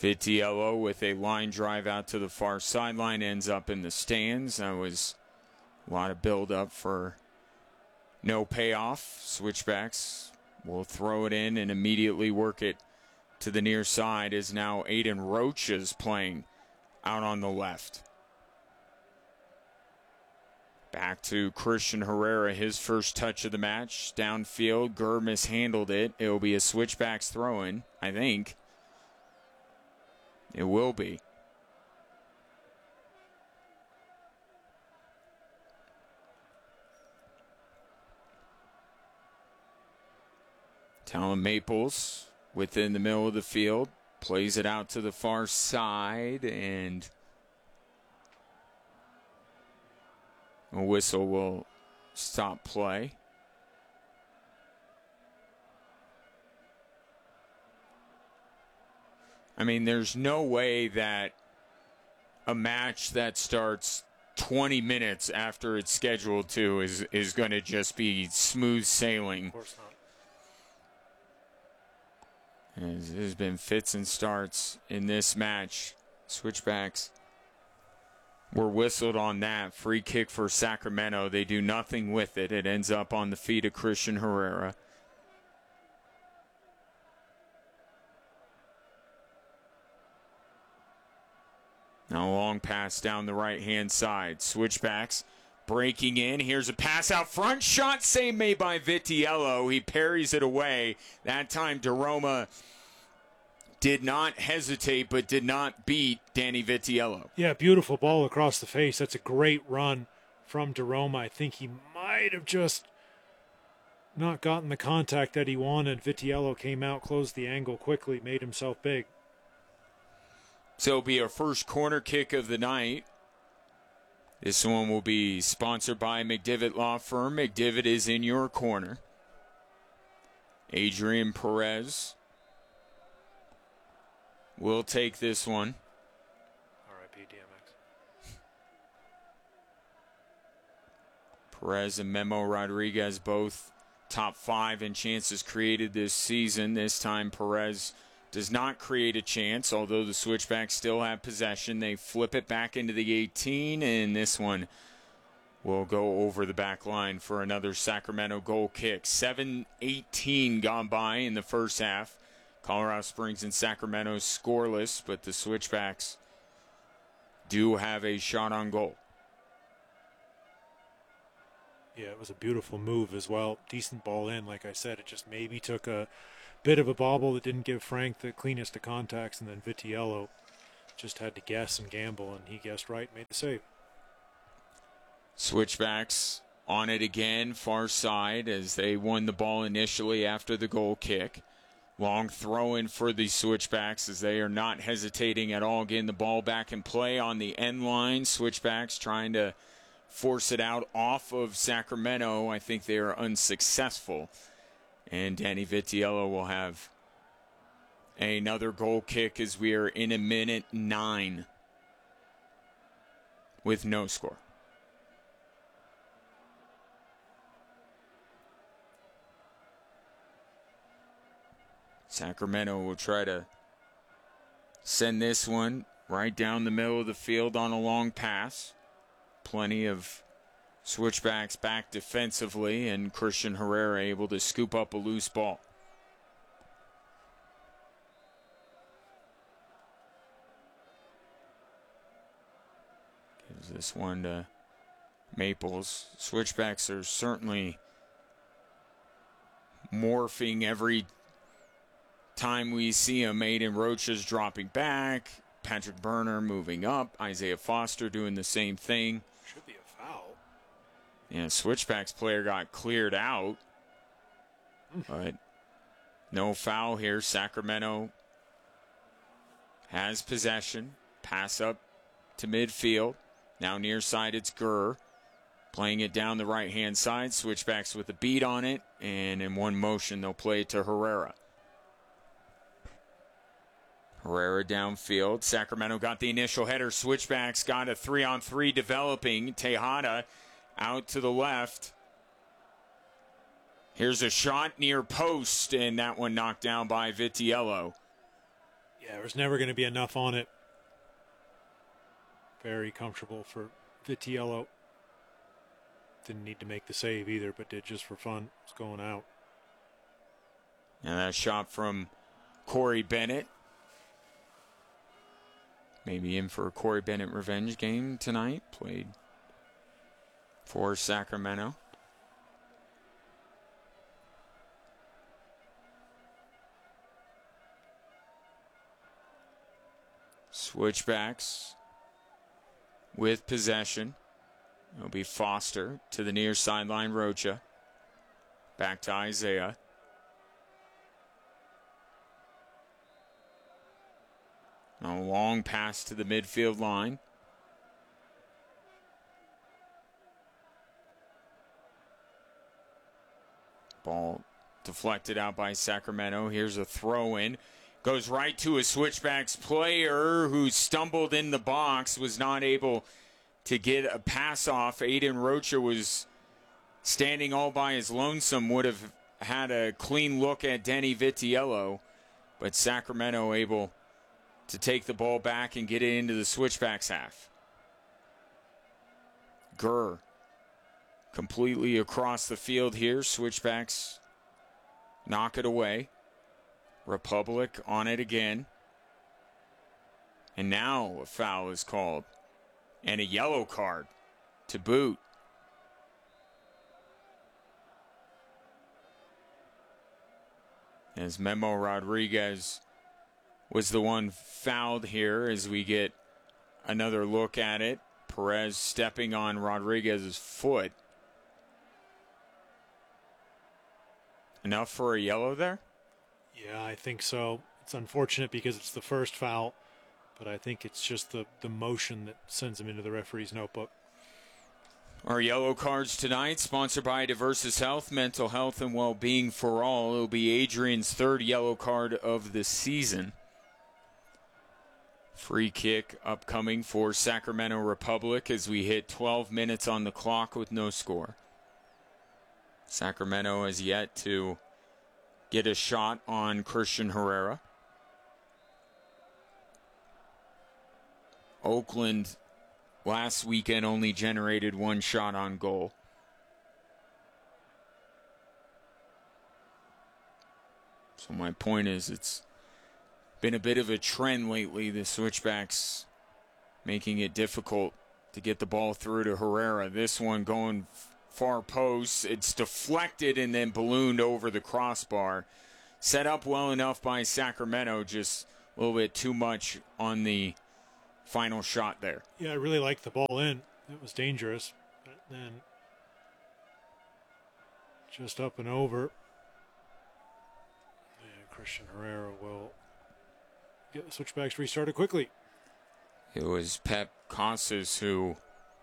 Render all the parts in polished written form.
Vitiello with a line drive out to the far sideline, ends up in the stands. That was a lot of build-up for no payoff. Switchbacks will throw it in and immediately work it to the near side, as now Aiden Roach is playing out on the left. Back to Christian Herrera, his first touch of the match. Downfield, Gurr mishandled it. It'll be a switchbacks throw-in, I think. It will be. Talon Maples within the middle of the field, plays it out to the far side, and a whistle will stop play. I mean, there's no way that a match that starts 20 minutes after it's scheduled to is going to just be smooth sailing. Of course not. There's been fits and starts in this match. Switchbacks were whistled on that. Free kick for Sacramento. They do nothing with it. It ends up on the feet of Christian Herrera. Now a long pass down the right-hand side. Switchbacks breaking in. Here's a pass out front. Shot save made by Vitiello. He parries it away. That time DeRoma did not hesitate but did not beat Danny Vitiello. Yeah, beautiful ball across the face. That's a great run from DeRoma. I think he might have just not gotten the contact that he wanted. Vitiello came out, closed the angle quickly, made himself big. So it'll be our first corner kick of the night. This one will be sponsored by McDivitt Law Firm. McDivitt is in your corner. Adrian Perez will take this one. R.I.P. DMX. Perez and Memo Rodriguez both top 5 in chances created this season. This time Perez does not create a chance, although the Switchbacks still have possession. They flip it back into the 18, and this one will go over the back line for another Sacramento goal kick. 7:18 gone by in the first half. Colorado Springs and Sacramento scoreless, but the Switchbacks do have a shot on goal. Yeah, it was a beautiful move as well. Decent ball in, like I said. It just maybe took a bit of a bobble that didn't give Frank the cleanest of contacts, and then Vitiello just had to guess and gamble, and he guessed right and made the save. Switchbacks on it again, far side, as they won the ball initially after the goal kick. Long throw in for the Switchbacks as they are not hesitating at all, getting the ball back in play on the end line. Switchbacks trying to force it out off of Sacramento. I think they are unsuccessful. And Danny Vitiello will have another goal kick as we are in a minute 9 with no score. Sacramento will try to send this one right down the middle of the field on a long pass. Plenty of Switchbacks back defensively, and Christian Herrera able to scoop up a loose ball. Gives this one to Maples. Switchbacks are certainly morphing every time we see him. Aiden Roach is dropping back. Patrick Berner moving up. Isaiah Foster doing the same thing. Should be a foul. Yeah, Switchbacks player got cleared out. But no foul here. Sacramento has possession. Pass up to midfield. Now near side it's Gurr. Playing it down the right-hand side. Switchbacks with a beat on it. And in one motion they'll play it to Herrera. Herrera downfield. Sacramento got the initial header. Switchbacks got a 3-on-3 developing. Tejada out to the left. Here's a shot near post, and that one knocked down by Vitiello. Yeah, Yeah, there's never going to be enough on it. Very comfortable for Vitiello. Didn't need to make the save either, but did just for fun. It's going out. And that shot from Corey Bennett. Maybe in for a Corey Bennett revenge game tonight. Played for Sacramento. Switchbacks with possession. It'll be Foster to the near sideline, Rocha. Back to Isaiah. A long pass to the midfield line. Ball deflected out by Sacramento. Here's a throw-in. Goes right to a switchbacks player who stumbled in the box, was not able to get a pass off. Aiden Rocha was standing all by his lonesome, would have had a clean look at Denny Vitiello, but Sacramento able to take the ball back and get it into the switchbacks half. Gurr completely across the field here. Switchbacks knock it away. Republic on it again. And now a foul is called. And a yellow card to boot. As Memo Rodriguez was the one fouled here, as we get another look at it. Perez stepping on Rodriguez's foot. Enough for a yellow there? Yeah, I think so. It's unfortunate because it's the first foul, but I think it's just the motion that sends him into the referee's notebook. Our yellow cards tonight, sponsored by Diversus Health, mental health and well-being for all. It'll be Adrian's third yellow card of the season. Free kick upcoming for Sacramento Republic as we hit 12 minutes on the clock with no score. Sacramento has yet to get a shot on Christian Herrera. Oakland last weekend only generated one shot on goal. So my point is, it's been a bit of a trend lately, the switchbacks making it difficult to get the ball through to Herrera. This one going far post. It's deflected and then ballooned over the crossbar. Set up well enough by Sacramento, just a little bit too much on the final shot there. Yeah, I really liked the ball in. It was dangerous. But then just up and over. And Christian Herrera will get the switchbacks restarted quickly. It was Pep Casas who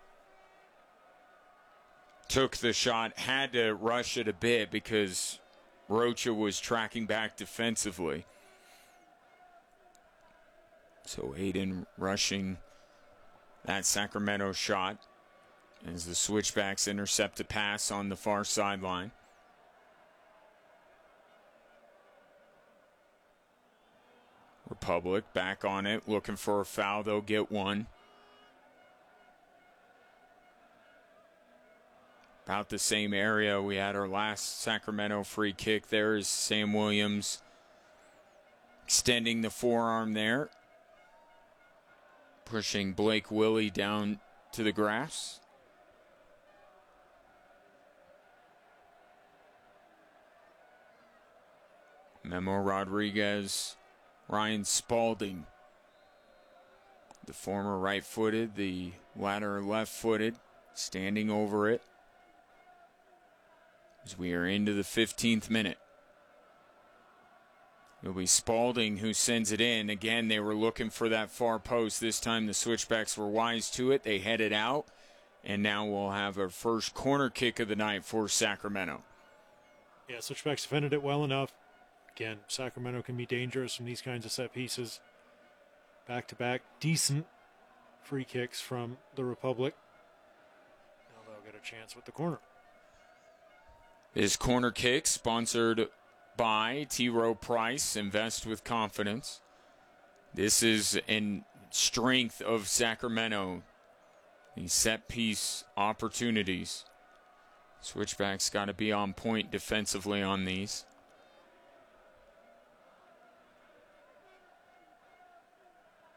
took the shot, had to rush it a bit because Rocha was tracking back defensively. So Aiden rushing that Sacramento shot as the switchbacks intercept a pass on the far sideline. Republic back on it, looking for a foul. They'll get one. About the same area we had our last Sacramento free kick. There is Sam Williams extending the forearm there, pushing Blake Willie down to the grass. Memo Rodriguez, Ryan Spalding, the former right-footed, the latter left-footed, standing over it. As we are into the 15th minute. It'll be Spalding who sends it in. Again, they were looking for that far post. This time the switchbacks were wise to it. They headed out. And now we'll have our first corner kick of the night for Sacramento. Yeah, switchbacks defended it well enough. Again, Sacramento can be dangerous from these kinds of set pieces. Back-to-back, decent free kicks from the Republic. Now they'll get a chance with the corner. This corner kick sponsored by T. Rowe Price. Invest with confidence. This is in strength of Sacramento. These set-piece opportunities. Switchbacks got to be on point defensively on these.